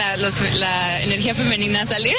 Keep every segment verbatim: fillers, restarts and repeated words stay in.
la, los, la energía femenina a salir.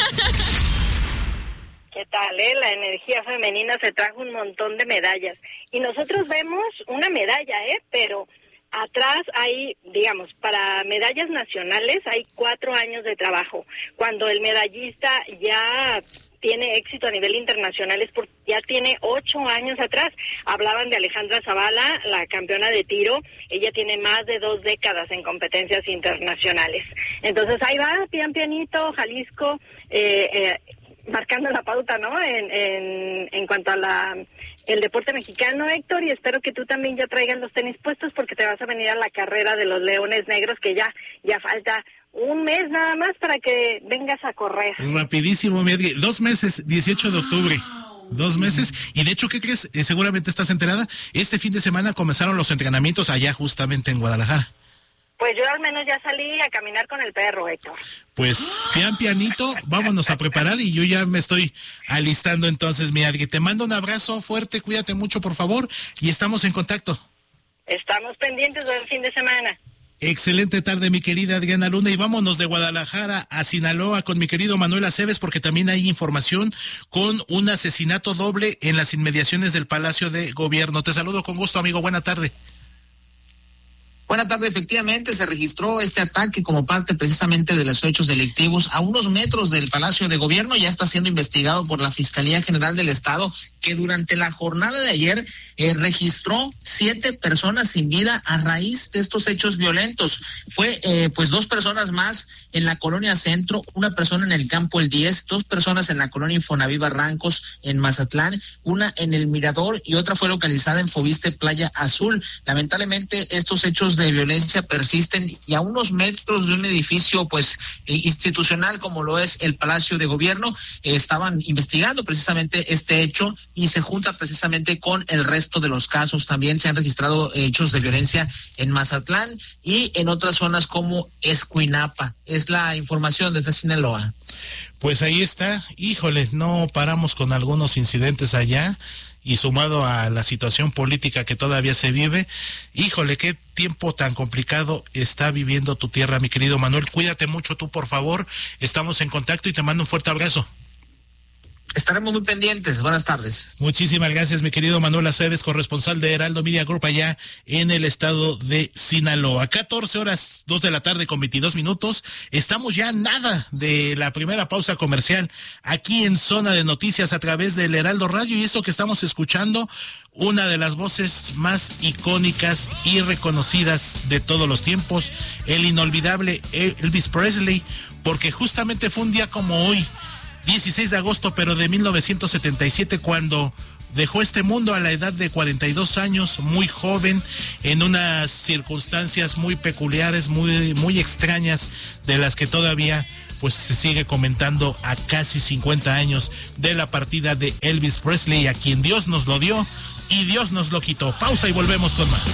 ¿Qué tal, eh? La energía femenina se trajo un montón de medallas. Y nosotros vemos una medalla, ¿eh? Pero atrás hay, digamos, para medallas nacionales hay cuatro años de trabajo. Cuando el medallista ya tiene éxito a nivel internacional es porque ya tiene ocho años atrás. Hablaban de Alejandra Zavala, la campeona de tiro. Ella tiene más de dos décadas en competencias internacionales. Entonces ahí va, pian pianito, Jalisco, eh, eh, marcando la pauta, ¿no? En, en, en cuanto a la el deporte mexicano, Héctor, y espero que tú también ya traigas los tenis puestos porque te vas a venir a la carrera de los Leones Negros, que ya, ya falta un mes nada más para que vengas a correr. Rapidísimo, mi Edgar. Dos meses, dieciocho de octubre. Dos meses. Y de hecho, ¿qué crees? Eh, seguramente estás enterada. Este fin de semana comenzaron los entrenamientos allá justamente en Guadalajara. Pues yo al menos ya salí a caminar con el perro, Héctor. Pues, pian pianito, vámonos a preparar y yo ya me estoy alistando entonces, mi Adri. Te mando un abrazo fuerte, cuídate mucho, por favor, y estamos en contacto. Estamos pendientes del fin de semana. Excelente tarde, mi querida Adriana Luna, y vámonos de Guadalajara a Sinaloa con mi querido Manuel Aceves, porque también hay información con un asesinato doble en las inmediaciones del Palacio de Gobierno. Te saludo con gusto, amigo, buena tarde. Buenas tardes, efectivamente se registró este ataque como parte precisamente de los hechos delictivos a unos metros del Palacio de Gobierno. Ya está siendo investigado por la Fiscalía General del Estado, que durante la jornada de ayer eh, registró siete personas sin vida a raíz de estos hechos violentos. Fue eh, pues dos personas más en la colonia Centro, una persona en el Campo El diez, dos personas en la colonia Infonavit Barrancos en Mazatlán, una en el Mirador y otra fue localizada en Fobiste Playa Azul. Lamentablemente estos hechos de violencia persisten y a unos metros de un edificio pues institucional como lo es el Palacio de Gobierno eh, estaban investigando precisamente este hecho y se junta precisamente con el resto de los casos. También se han registrado hechos de violencia en Mazatlán y en otras zonas como Escuinapa. Es la información desde Sinaloa. Pues ahí está, híjole, no paramos con algunos incidentes allá. Y sumado a la situación política que todavía se vive, híjole, qué tiempo tan complicado está viviendo tu tierra, mi querido Manuel. Cuídate mucho tú, por favor. Estamos en contacto y te mando un fuerte abrazo. Estaremos muy pendientes. Buenas tardes. Muchísimas gracias, mi querido Manuel Aceves, corresponsal de Heraldo Media Group allá en el estado de Sinaloa. catorce horas, dos de la tarde con veintidós minutos. Estamos ya nada de la primera pausa comercial aquí en Zona de Noticias a través del Heraldo Radio. Y esto que estamos escuchando, una de las voces más icónicas y reconocidas de todos los tiempos, el inolvidable Elvis Presley, porque justamente fue un día como hoy, dieciséis de agosto, pero de mil novecientos setenta y siete, cuando dejó este mundo a la edad de cuarenta y dos años, muy joven, en unas circunstancias muy peculiares, muy, muy extrañas, de las que todavía pues se sigue comentando a casi cincuenta años de la partida de Elvis Presley, a quien Dios nos lo dio y Dios nos lo quitó. Pausa y volvemos con más.